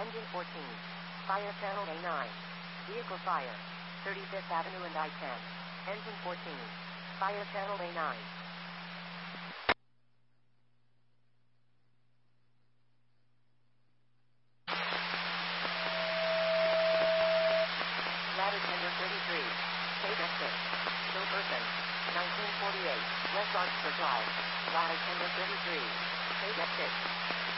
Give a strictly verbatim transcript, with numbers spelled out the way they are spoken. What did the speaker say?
Engine fourteen. Fire channel A nine. Vehicle fire. thirty-fifth Avenue and I ten. Engine fourteen. Fire channel A nine. Ladder tender thirty-three. Take exit. Still person. nineteen forty-eight. West Oxford Drive. Ladder tender thirty-three. Take exit.